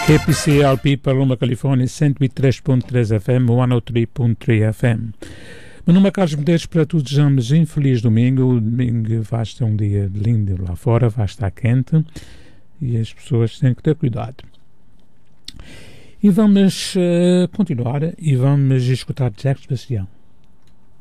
KPCLP Paloma, Califórnia, 103.3 FM, 103.3 FM. Meu nome é Carlos Medeiros, para todos desejamos um feliz domingo. O domingo vai estar um dia lindo lá fora, vai estar quente e as pessoas têm que ter cuidado. E vamos continuar e vamos escutar Jack Sebastião.